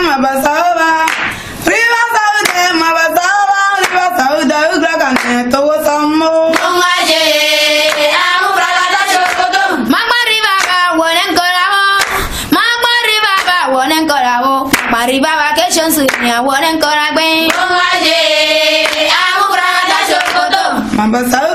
mabasaba. Riva saude mabasaba. Riva saude ugragane to samo. Ongaje amu bragada chokoto. Magmari baba wonen korabo. Magmari baba wonen korabo. Mari baba kesho sunya wonen koragbe. Ongaje amu bragada chokoto. Mabasaba.